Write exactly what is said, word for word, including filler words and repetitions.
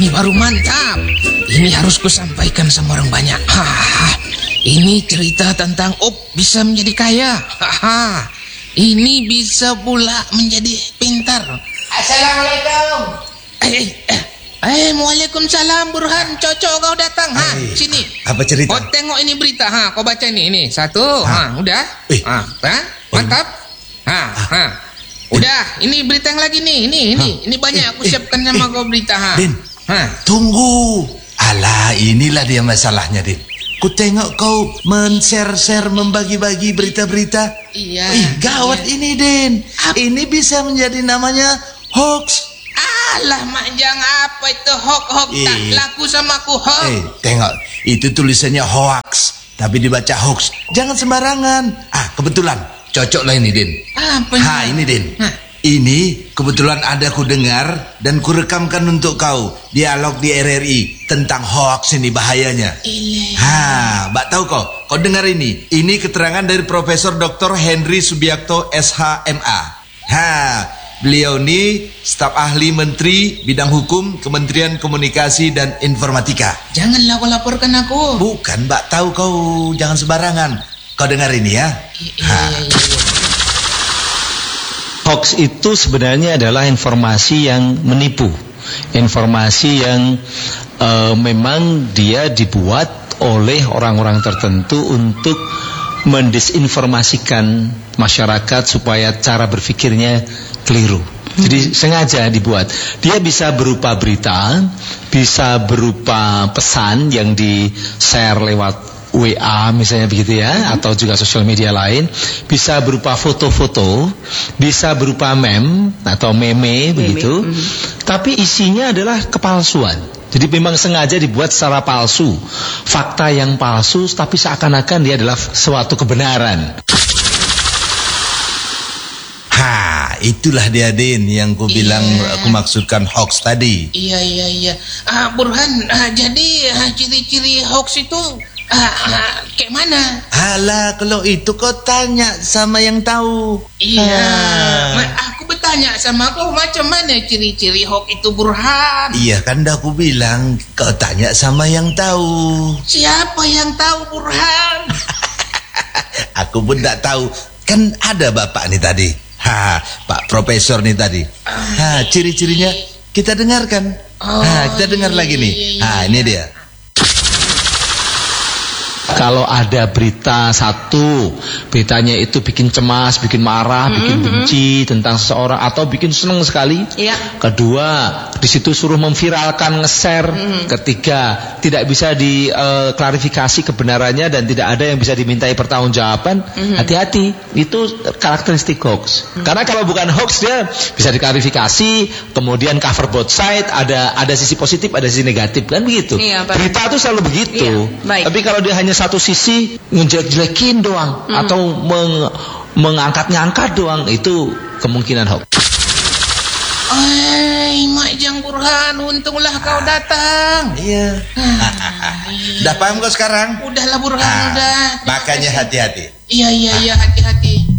Ini baru mantap. Ini harus kusampaikan sama orang banyak. Hah, ini cerita tentang Up bisa menjadi kaya. Haha. Ini bisa pula menjadi pintar. Assalamualaikum. Eh, eh, eh, Waalaikumsalam Burhan. Cocok kau datang. Ha, Ay, sini. Apa cerita? Kau tengok ini berita. Ha, kau baca ini. Ini satu. Ha, Ha. udah. Eh. Ha, ha, mantap. Ha, ha. Udah. Ini berita yang lagi nih. Ini, ini, ini banyak aku Eh, siapkan eh, sama eh. kau berita. Ha. Din, Ha. tunggu. Alah, inilah dia masalahnya, Din. Ku tengok kau men-share-share, membagi-bagi berita-berita. Iya. Ih, gawat iya. ini, Din. Apa? Ini bisa menjadi namanya hoax. Alah, Majang, apa itu hoax-hoax tak Eh. laku sama aku hoax. Eh, tengok. Itu tulisannya hoax, tapi dibaca hoax. Jangan sembarangan. Ah, kebetulan. Cocok lah ini, Din. Apa Ha, ini, Din. Hah. Ini kebetulan ada ku dengar dan ku rekamkan untuk kau dialog di R R I tentang hoax ini bahayanya. Ile. Ha, mbak tahu kau? Kau dengar ini? Ini keterangan dari Profesor Doktor Henry Subiakto S H M A. Ha, beliau ini staf ahli Menteri Bidang Hukum Kementerian Komunikasi dan Informatika. Janganlah kau laporkan aku. Bukan, mbak tahu kau, jangan sembarangan. Kau dengar ini ya? I- Iya, iya, iya. Hoax itu sebenarnya adalah informasi yang menipu, informasi yang uh, memang dia dibuat oleh orang-orang tertentu untuk mendisinformasikan masyarakat supaya cara berpikirnya keliru. Jadi sengaja dibuat. Dia bisa berupa berita, bisa berupa pesan yang di-share lewat W A misalnya begitu ya, atau juga sosial media lain, bisa berupa foto-foto, bisa berupa meme atau meme, begitu. Mm-hmm. Tapi isinya adalah kepalsuan. Jadi memang sengaja dibuat secara palsu, fakta yang palsu, tapi seakan-akan dia adalah suatu kebenaran. Ha, itulah dia, Din, yang ku bilang Iya. aku maksudkan hoax tadi. Iya, iya, iya. Ah, Burhan, ah, jadi ah, ciri-ciri hoax itu ah, ah, kayak mana? Alah, kalau itu kau tanya sama yang tahu. Iya. Ah. Ma- aku bertanya sama kau macam mana ciri-ciri hoax itu, Burhan? Iya kan dah aku bilang, kau tanya sama yang tahu. Siapa yang tahu, Burhan? Aku pun tak tahu. Kan ada bapak nih tadi. Ha, Pak Profesor nih tadi. Ha, ciri-cirinya kita dengarkan. Oh, Ha, kita dengar iya, lagi nih. iya, iya, Ha, ini dia. Kalau ada berita satu, beritanya itu bikin cemas, bikin marah, bikin benci tentang seseorang, atau bikin seneng sekali. Iya. Kedua, di situ suruh memviralkan, nge-share. Ketiga, tidak bisa diklarifikasi kebenarannya dan tidak ada yang bisa dimintai pertanggungjawaban. Hati-hati, itu karakteristik hoax. Karena kalau bukan hoax, dia bisa diklarifikasi, kemudian cover both side, ada ada sisi positif, ada sisi negatif, kan begitu. Iya, Pak. Berita itu selalu begitu. Iya, baik. Tapi kalau dia hanya satu sisi ngejelek-jelekin doang, Hmm. atau meng, mengangkat-ngangkat doang, itu kemungkinan hoax. Hai, Majang Burhan, untunglah kau datang. Iya. Dah paham kau sekarang? Udahlah Burhan, Ah, udah. makanya hati-hati. Iya, iya, iya, hati-hati.